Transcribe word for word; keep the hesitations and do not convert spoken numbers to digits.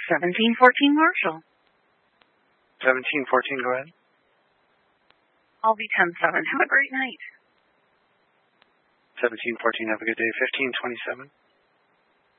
seventeen fourteen Marshall. seventeen fourteen, go ahead. I'll be ten seven. Have a great night. seventeen fourteen, have a good day. fifteen twenty-seven.